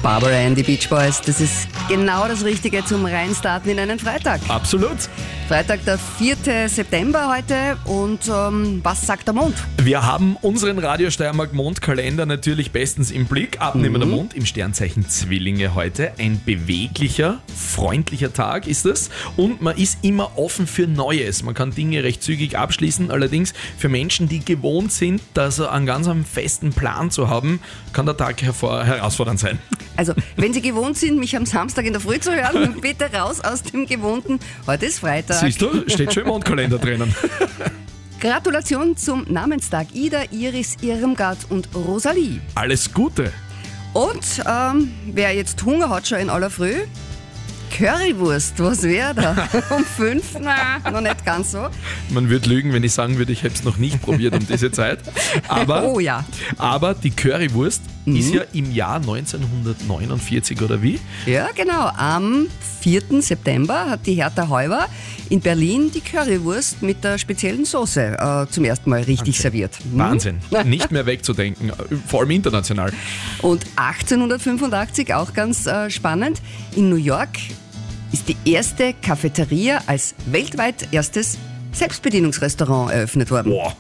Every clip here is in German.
Barbara and die Beach Boys, das ist genau das Richtige zum Reinstarten in einen Freitag. Absolut. Freitag, der 4. September heute und was sagt der Mond? Wir haben unseren Radio Steiermark Mondkalender natürlich bestens im Blick. Abnehmender Mond im Sternzeichen Zwillinge heute. Ein beweglicher, freundlicher Tag ist es und man ist immer offen für Neues. Man kann Dinge recht zügig abschließen. Allerdings für Menschen, die gewohnt sind, dass einen ganz festen Plan zu haben, kann der Tag herausfordernd sein. Also, wenn Sie gewohnt sind, mich am Samstag in der Früh zu hören, bitte raus aus dem Gewohnten. Heute ist Freitag. Siehst du, steht schön im Mondkalender drinnen. Gratulation zum Namenstag Ida, Iris, Irmgard und Rosalie. Alles Gute. Und wer jetzt Hunger hat schon in aller Früh, Currywurst, was wäre da? Um 5? Na, noch nicht ganz so. Man würde lügen, wenn ich sagen würde, ich habe es noch nicht probiert um diese Zeit. Aber, oh ja. Aber die Currywurst ist ja im Jahr 1949 oder wie? Ja, genau. Am 4. September hat die Hertha Heuber in Berlin die Currywurst mit der speziellen Soße zum ersten Mal richtig serviert. Wahnsinn. Nicht mehr wegzudenken, vor allem international. Und 1885, auch ganz spannend, in New York ist die erste Cafeteria als weltweit erstes Selbstbedienungsrestaurant eröffnet worden. Boah,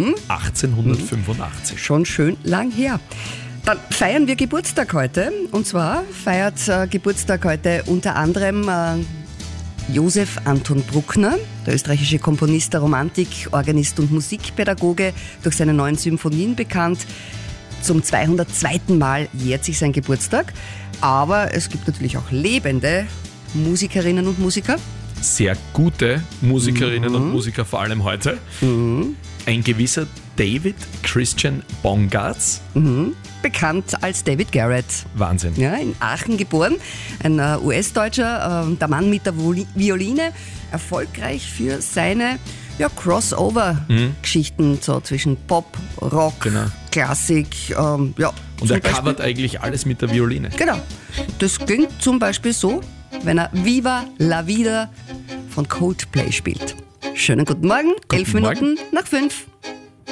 1885. Schon schön lang her. Dann feiern wir Geburtstag heute. Und zwar feiert Geburtstag heute unter anderem Josef Anton Bruckner, der österreichische Komponist der Romantik, Organist und Musikpädagoge, durch seine 9 Symphonien bekannt. Zum 202. Mal jährt sich sein Geburtstag. Aber es gibt natürlich auch lebende Musikerinnen und Musiker. Sehr gute Musikerinnen und Musiker, vor allem heute. Ein gewisser David Christian Bongartz. Bekannt als David Garrett. Wahnsinn. Ja, in Aachen geboren. Ein US-Deutscher, der Mann mit der Violine. Erfolgreich für seine Crossover-Geschichten so zwischen Pop, Rock, Klassik. Und er covert eigentlich alles mit der Violine. Genau. Das klingt zum Beispiel so, wenn er Viva la Vida von Coldplay spielt. Schönen guten Morgen, 11 Minuten nach 5.